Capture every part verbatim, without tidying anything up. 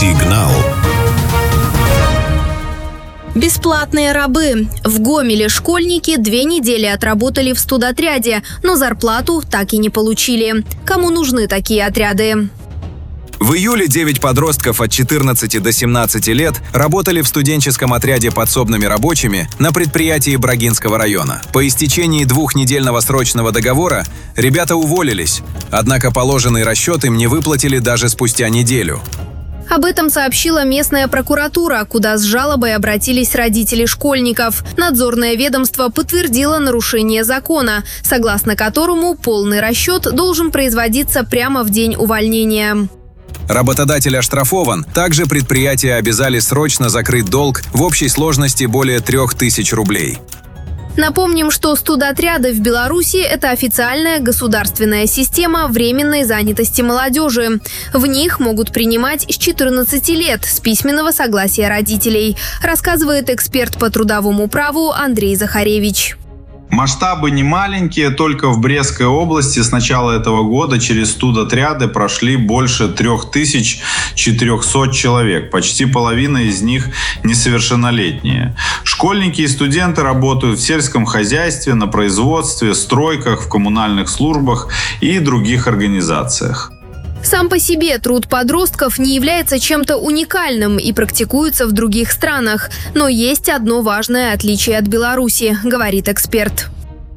Сигнал. Бесплатные рабы. В Гомеле школьники две недели отработали в студотряде, но зарплату так и не получили. Кому нужны такие отряды? В июле девять подростков от четырнадцати до семнадцати лет работали в студенческом отряде подсобными рабочими на предприятии Брагинского района. По истечении двухнедельного срочного договора ребята уволились, однако положенный расчет им не выплатили даже спустя неделю. Об этом сообщила местная прокуратура, куда с жалобой обратились родители школьников. Надзорное ведомство подтвердило нарушение закона, согласно которому полный расчет должен производиться прямо в день увольнения. Работодатель оштрафован. Также предприятия обязали срочно закрыть долг в общей сложности более трех тысяч рублей. Напомним, что студотряды в Беларуси – это официальная государственная система временной занятости молодежи. В них могут принимать с четырнадцати лет с письменного согласия родителей, рассказывает эксперт по трудовому праву Андрей Захаревич. Масштабы не маленькие, только в Брестской области с начала этого года через студотряды прошли больше трёх тысяч четырёхсот человек. Почти половина из них несовершеннолетние. Школьники и студенты работают в сельском хозяйстве, на производстве, стройках, в коммунальных службах и других организациях. Сам по себе труд подростков не является чем-то уникальным и практикуется в других странах. Но есть одно важное отличие от Беларуси, говорит эксперт.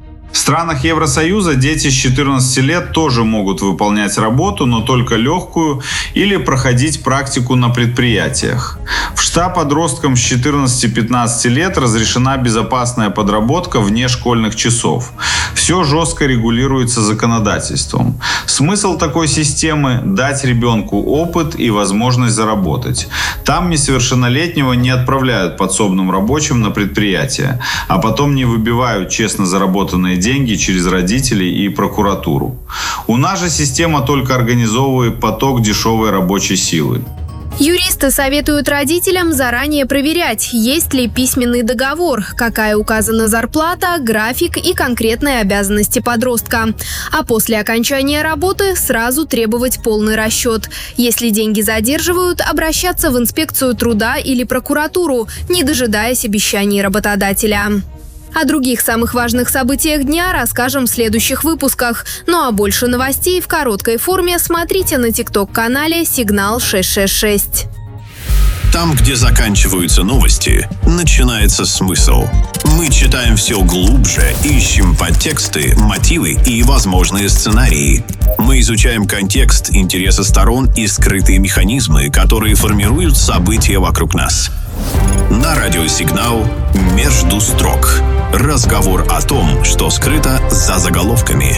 В странах Евросоюза дети с четырнадцати лет тоже могут выполнять работу, но только легкую, или проходить практику на предприятиях. В США подросткам с четырнадцати-пятнадцати лет разрешена безопасная подработка вне школьных часов. Все жестко регулируется законодательством. Смысл такой системы – дать ребенку опыт и возможность заработать. Там несовершеннолетнего не отправляют подсобным рабочим на предприятие, а потом не выбивают честно заработанные деньги через родителей и прокуратуру. У нас же система только организовывает поток дешевой рабочей силы. Юристы советуют родителям заранее проверять, есть ли письменный договор, какая указана зарплата, график и конкретные обязанности подростка. А после окончания работы сразу требовать полный расчет. Если деньги задерживают, обращаться в инспекцию труда или прокуратуру, не дожидаясь обещаний работодателя. О других самых важных событиях дня расскажем в следующих выпусках. Ну а больше новостей в короткой форме смотрите на тикток-канале «Сигнал шесть шесть шесть». Там, где заканчиваются новости, начинается смысл. Мы читаем все глубже, ищем подтексты, мотивы и возможные сценарии. Мы изучаем контекст, интересы сторон и скрытые механизмы, которые формируют события вокруг нас. На радио «Сигнал» «Между строк». Разговор о том, что скрыто за заголовками.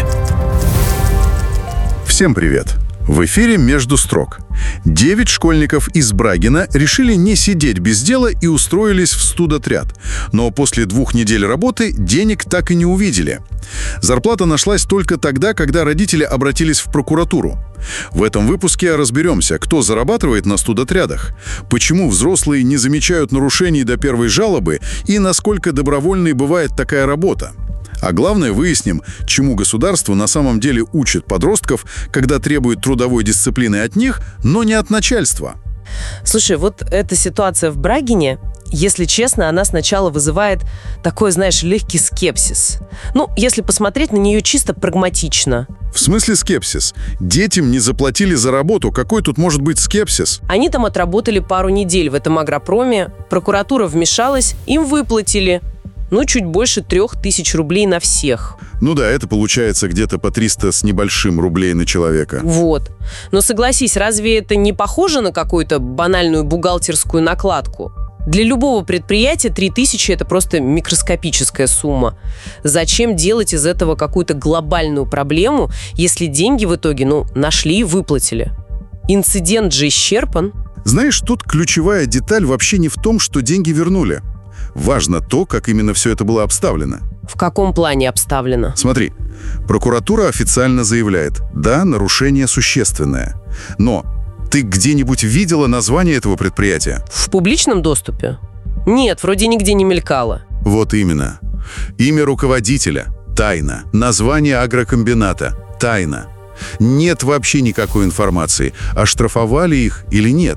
Всем привет! В эфире «Между строк». Девять школьников из Брагина решили не сидеть без дела и устроились в студотряд. Но после двух недель работы денег так и не увидели. Зарплата нашлась только тогда, когда родители обратились в прокуратуру. В этом выпуске разберемся, кто зарабатывает на студотрядах, почему взрослые не замечают нарушений до первой жалобы и насколько добровольной бывает такая работа. А главное, выясним, чему государство на самом деле учит подростков, когда требует трудовой дисциплины от них, но не от начальства. Слушай, вот эта ситуация в Брагине, если честно, она сначала вызывает такой, знаешь, легкий скепсис. Ну, если посмотреть на нее чисто прагматично. В смысле скепсис? Детям не заплатили за работу. Какой тут может быть скепсис? Они там отработали пару недель в этом агропроме, прокуратура вмешалась, им выплатили. Ну, чуть больше трех тысяч рублей на всех. Ну да, это получается где-то по триста с небольшим рублей на человека. Вот. Но согласись, разве это не похоже на какую-то банальную бухгалтерскую накладку? Для любого предприятия три тысячи – это просто микроскопическая сумма. Зачем делать из этого какую-то глобальную проблему, если деньги в итоге, ну, нашли и выплатили? Инцидент же исчерпан. Знаешь, тут ключевая деталь вообще не в том, что деньги вернули. Важно то, как именно все это было обставлено. В каком плане обставлено? Смотри, прокуратура официально заявляет, да, нарушение существенное. Но ты где-нибудь видела название этого предприятия? В публичном доступе? Нет, вроде нигде не мелькало. Вот именно. Имя руководителя – тайна. Название агрокомбината – тайна. Нет вообще никакой информации, оштрафовали их или нет.